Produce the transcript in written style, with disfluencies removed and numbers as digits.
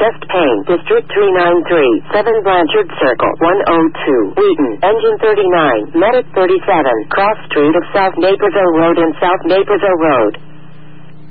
West Payne, District 393, 7 Blanchard Circle, 102, Wheaton, Engine 39, Medic 37, Cross Street of South Naperville Road and South Naperville Road.